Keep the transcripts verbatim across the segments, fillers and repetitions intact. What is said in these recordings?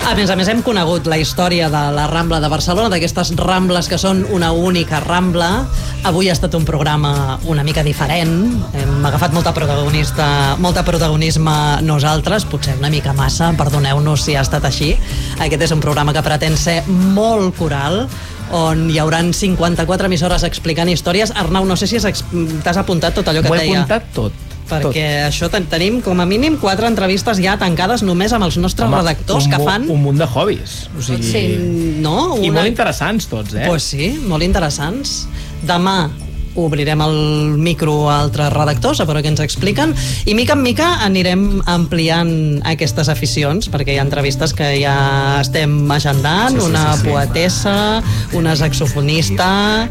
A més a més, hem conegut la història de la Rambla de Barcelona, d'aquestes Rambles que són una única Rambla. Avui ha estat un programa una mica diferent. Hem agafat molta protagonista, molta protagonisme nosaltres, potser una mica massa, perdoneu-nos si ha estat així. Aquest és un programa que pretén ser molt coral, on hi hauran cinquanta-quatre emissores explicant històries. Arnau, no sé si t'has apuntat tot allò que et deia. Ho he apuntat tot. Perquè tot. Això ten tenim com a mínim quatre entrevistes ja tancades només amb els nostres Home, redactors un, que fan... un munt de hobbies. O sigui... Sí. No, una... I molt interessants tots, eh? Pues sí, molt interessants. Demà obrirem el micro a altres redactors a veure què ens expliquen i mica en mica anirem ampliant aquestes aficions, perquè hi ha entrevistes que ja estem agendant, sí, sí, una sí, sí. poetessa, una saxofonista...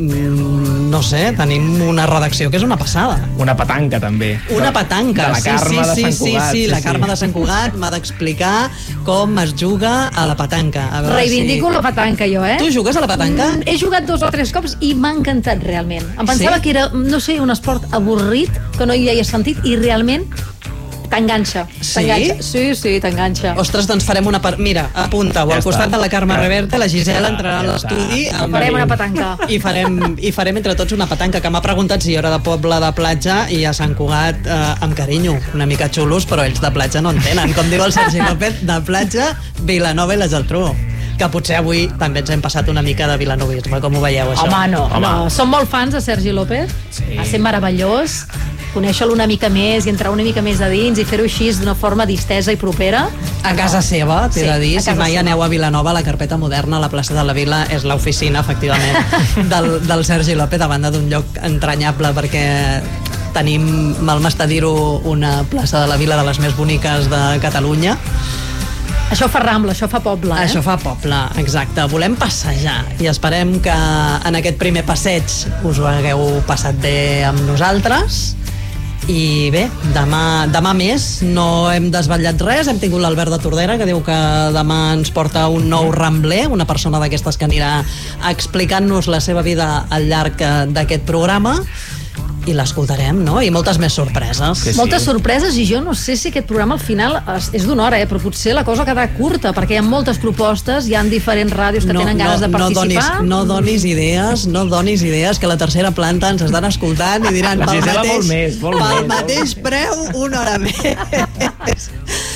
no sé, tenim una redacció que és una passada. Una petanca, també. Una petanca, de la Carme sí, sí, de Sant sí, Cugat. sí, sí, sí, la sí. Carme de Sant Cugat m'ha d'explicar com es juga a la petanca. A Reivindico si... la petanca, jo, eh? Tu jugues a la petanca? Mm, he jugat dos o tres cops i m'ha encantat, realment. Em pensava sí? que era, no sé, un esport avorrit, que no hi havia sentit, i realment t'enganxa. Sí? Sí, sí, t'enganxa. Ostres, doncs farem una... Per... Mira, apunta-ho, ja al costat de la Carme ja. Reverte, la Gisela entrarà a l'estudi... I farem una petanca. I farem, I farem entre tots una petanca, que m'ha preguntat si jo era de poble de platja i a Sant Cugat eh, amb carinyo, una mica xulos, però ells de platja no en tenen. Com diu el Sergi López, de platja, Vilanova i la Geltrú. Que potser avui també ens hem passat una mica de vilanovisme, com ho veieu, això? Home, no, Home. no. Som molt fans de Sergi López. Sí. Va ser meravellós conèixer-lo una mica més i entrar una mica més a dins i fer-ho així d'una forma distesa i propera. A casa seva, t'he sí, de dir, si mai seva. aneu a Vilanova, la carpeta moderna a la plaça de la Vila és l'oficina, efectivament, del, del Sergi López, a banda d'un lloc entranyable, perquè tenim, mal m'està dir-ho, una plaça de la Vila de les més boniques de Catalunya. Això fa Rambla, això fa poble, eh? Això fa poble, exacte. Volem passejar i esperem que en aquest primer passeig us ho hagueu passat bé amb nosaltres. I bé, demà, demà més, no hem desvetllat res, hem tingut l'Albert de Tordera, que diu que demà ens porta un nou rambler, una persona d'aquestes que anirà explicant-nos la seva vida al llarg d'aquest programa, i l'escoltarem, no? I moltes més sorpreses. Sí, sí. Moltes sorpreses, i jo no sé si aquest programa al final és d'una hora, eh? Però potser la cosa quedarà curta, perquè hi ha moltes propostes, hi ha diferents ràdios que no, tenen ganes no, de participar. No donis, no donis idees, no donis idees, que a la tercera planta ens estan escoltant i diran pel mateix, vol més, vol pel més, mateix preu una hora més.